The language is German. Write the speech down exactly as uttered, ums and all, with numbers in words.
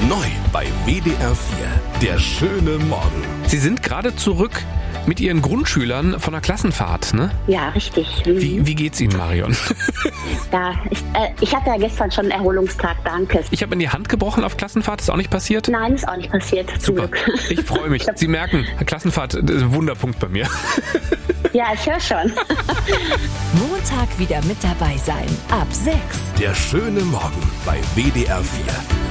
Neu bei W D R vier. Der schöne Morgen. Sie sind gerade zurück mit Ihren Grundschülern von der Klassenfahrt, ne? Ja, richtig. Mhm. Wie, wie geht's Ihnen, Marion? Ja, ich, äh, ich hatte ja gestern schon einen Erholungstag, danke. Ich habe mir die Hand gebrochen auf Klassenfahrt, ist auch nicht passiert? Nein, ist auch nicht passiert, zum Super, Glück. ich freue mich. Sie merken, Klassenfahrt ist ein Wunderpunkt bei mir. Ja, ich höre schon. Montag wieder mit dabei sein, ab sechs. Der schöne Morgen bei W D R vier.